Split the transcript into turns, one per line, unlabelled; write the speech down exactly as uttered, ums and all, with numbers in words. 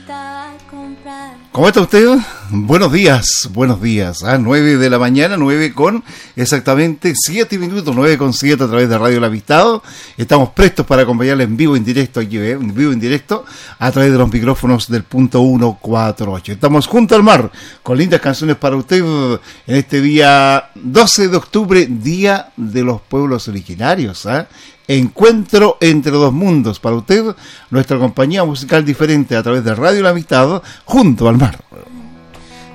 ¿Cómo está usted? Buenos días, buenos días. Ah, nueve de la mañana, nueve con exactamente siete minutos, nueve con siete a través de Radio El Avistado. Estamos prestos para acompañarle en vivo, en directo aquí, ¿eh? En vivo, en directo, a través de los micrófonos del punto ciento cuarenta y ocho. Estamos junto al mar, con lindas canciones para usted en este día doce de octubre, Día de los Pueblos Originarios, ¿eh? Encuentro entre dos mundos para usted, nuestra compañía musical diferente a través de Radio El Avistado, junto al mar.